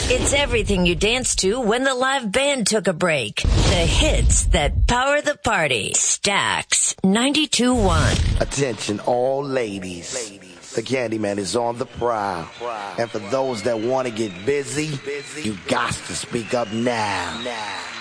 It's everything you danced to when the live band took a break. The hits that power the party. Stax 92.1. Attention all ladies. The Candyman is on the prowl. And for those that want to get busy, you got to speak up now.